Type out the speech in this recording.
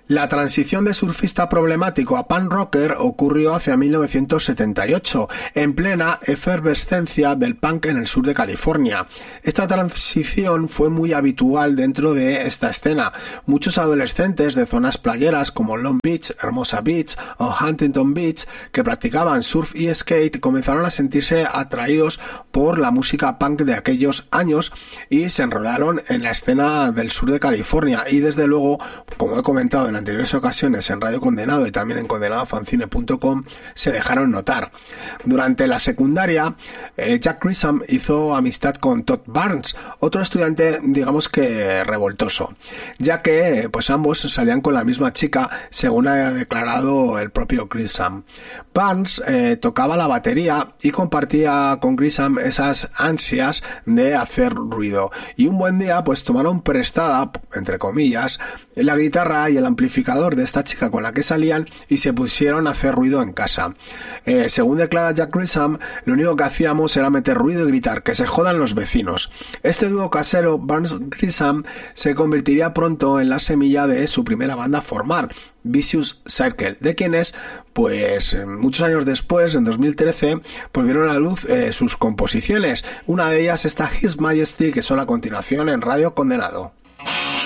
La transición de surfista problemático a punk rocker ocurrió hacia 1978, en plena efervescencia del punk en el sur de California. Esta transición fue muy habitual dentro de esta escena. Muchos adolescentes de zonas playeras como Long Beach, Hermosa Beach o Huntington Beach que practicaban surf y skate comenzaron a sentirse atraídos por la música punk de aquellos años y se enrolaron en la escena del sur de California y desde luego, como he comentado en anteriores ocasiones en Radio Condenado y también en condenadofancine.com, se dejaron notar. Durante la secundaria, Jack Grissom hizo amistad con Todd Barnes, otro estudiante digamos que revoltoso, ya que pues ambos salían con la misma chica, según ha declarado el propio Grissom. Barnes tocaba la batería y compartía con Grissom esas ansias de hacer ruido, y un buen día pues tomaron prestada, entre comillas, la guitarra y el amplificador de esta chica con la que salían y se pusieron a hacer ruido en casa. Según declara Jack Grissom, lo único que hacíamos era meter ruido y gritar que se jodan los vecinos. Este dúo casero, Barnes-Grissom, se convertiría pronto en la semilla de su primera banda a formar, Vicious Circle, de quienes pues muchos años después, en 2013, pues vieron a la luz sus composiciones. Una de ellas está His Majesty, que son a continuación en Radio Condenado.